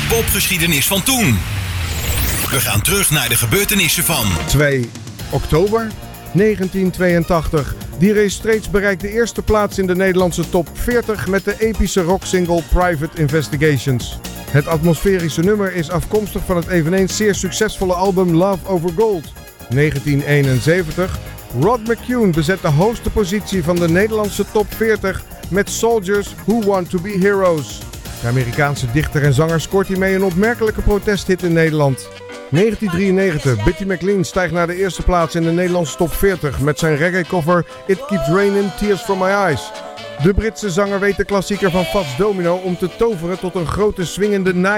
Popgeschiedenis van toen. We gaan terug naar de gebeurtenissen van 2 oktober 1982. Die race Straits bereikt de eerste plaats in de Nederlandse top 40 met de epische rocksingle Private Investigations. Het atmosferische nummer is afkomstig van het eveneens zeer succesvolle album Love Over Gold. 1971. Rod McCune bezet de hoogste positie van de Nederlandse top 40 met Soldiers Who Want To Be Heroes. De Amerikaanse dichter en zanger scoort hiermee een opmerkelijke protesthit in Nederland. 1993. Bitty McLean stijgt naar de eerste plaats in de Nederlandse top 40 met zijn reggae-cover It Keeps Raining, Tears From My Eyes. De Britse zanger weet de klassieker van Fats Domino om te toveren tot een grote swingende